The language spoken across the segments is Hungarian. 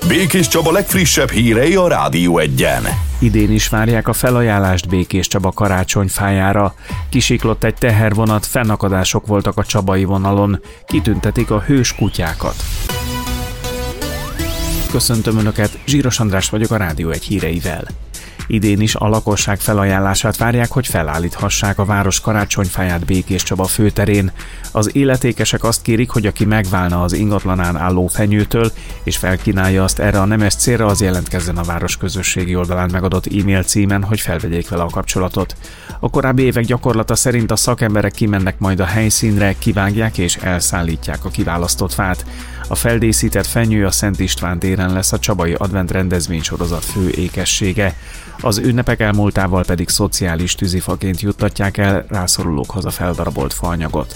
Békés Csaba legfrissebb hírei a Rádió Egyen. Idén is várják a felajánlást Békés Csaba karácsonyfájára. Kisiklott egy tehervonat, fennakadások voltak a csabai vonalon. Kitüntetik a hős kutyákat. Köszöntöm Önöket, Zsíros András vagyok a Rádió Egy híreivel. Idén is a lakosság felajánlását várják, hogy felállíthassák a város karácsonyfáját Békés Csaba főterén. Az illetékesek azt kérik, hogy aki megválna az ingatlanán álló fenyőtől, és felkínálja azt erre a nemes célra, az jelentkezzen a város közösségi oldalán megadott e-mail címen, hogy felvegyék vele a kapcsolatot. A korábbi évek gyakorlata szerint a szakemberek kimennek majd a helyszínre, kivágják és elszállítják a kiválasztott fát. A feldíszített fenyő a Szent István téren lesz a csabai advent rendezvénysorozat fő ékessége. Az ünnepek elmúltával pedig szociális tűzifaként juttatják el rászorulókhoz a feldarabolt faanyagot.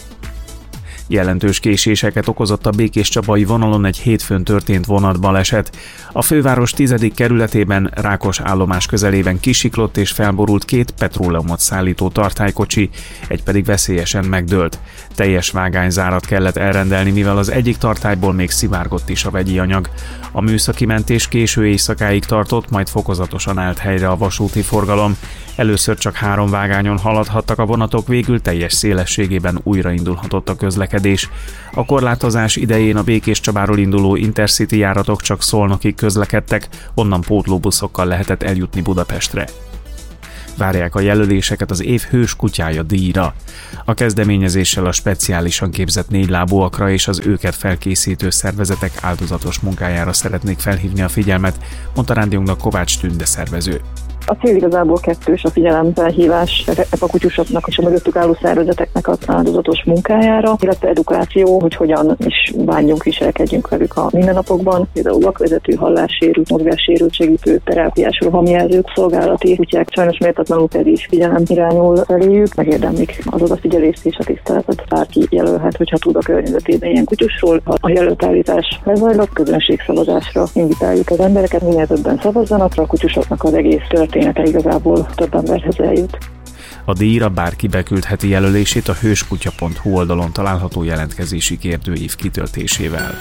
Jelentős késéseket okozott a Békés Csabai vonalon egy hétfőn történt vonatbaleset. A főváros 10. kerületében Rákos állomás közelében kisiklott és felborult 2 petróleumot szállító tartálykocsi, egy pedig veszélyesen megdőlt. Teljes vágányzárat kellett elrendelni, mivel az egyik tartályból még szivárgott is a vegyi anyag. A műszaki mentés késő éjszakáig tartott, majd fokozatosan állt helyre a vasúti forgalom. Először csak 3 vágányon haladhattak a vonatok, végül teljes szélességében újraindulhatott a közlekedés. A korlátozás idején a Békés Csabáról induló Intercity járatok csak Szolnokig közlekedtek, onnan pótlóbuszokkal lehetett eljutni Budapestre. Várják a jelöléseket az év hős kutyája díjra. A kezdeményezéssel a speciálisan képzett 4-lábúakra és az őket felkészítő szervezetek áldozatos munkájára szeretnék felhívni a figyelmet, mondta rádiónknak Kovács Tünde szervező. A cél igazából kettős, a figyelemfelhívás a kutyusoknak és a mögöttük álló szervezeteknek az áldozatos munkájára, illetve edukáció, hogy hogyan is bánjunk, viselkedjünk velük a mindennapokban, például vakvezető, hallássérült, mozgássérültségű, terápiás, rohamjelzők, szolgálati kutyák, sajnos méltatlanul pedig figyelem irányul eléjük, megérdemlik az odafigyelést és a tiszteletet. Bárki jelölhet, hogyha tud a környezetében ilyen kutyusról. Ha a jelöltállítás lezajlott, közönségszavazásra invitáljuk az embereket, minél többen szavazzanak, a kutyusoknak az egész története igazából több emberhez eljut. A díjra bárki beküldheti jelölését a hőskutya.hu oldalon található jelentkezési kérdőív kitöltésével.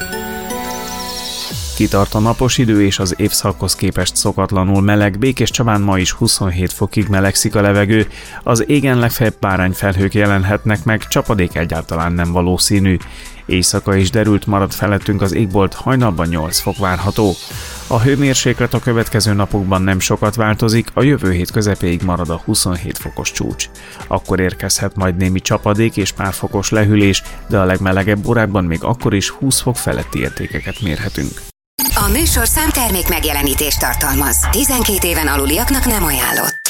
Kitart a napos idő és az évszakhoz képest szokatlanul meleg. Békés Csabán ma is 27 fokig melegszik a levegő, az égen legfeljebb párányfelhők jelenhetnek meg, csapadék egyáltalán nem valószínű. Éjszaka is derült marad felettünk az égbolt, hajnalban 8 fok várható. A hőmérséklet a következő napokban nem sokat változik, a jövő hét közepéig marad a 27 fokos csúcs. Akkor érkezhet majd némi csapadék és pár fokos lehűlés, de a legmelegebb órákban még akkor is 20 fok feletti értékeket mérhetünk. A műsorszám termék megjelenítést tartalmaz. 12 éven aluliaknak nem ajánlott.